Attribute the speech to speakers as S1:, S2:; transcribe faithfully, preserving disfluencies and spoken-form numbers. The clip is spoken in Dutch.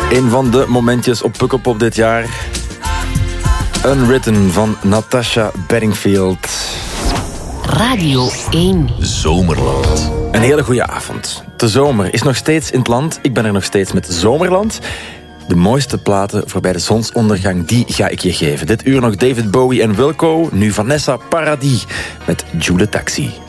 S1: Een van de momentjes op Pukkelpop dit jaar. Unwritten van Natasha Bedingfield.
S2: Radio één.
S3: Zomerland.
S1: Een hele goede avond. De zomer is nog steeds in het land. Ik ben er nog steeds met Zomerland. De mooiste platen voorbij de zonsondergang, die ga ik je geven. Dit uur nog David Bowie en Wilco. Nu Vanessa Paradis met Joule Taxi.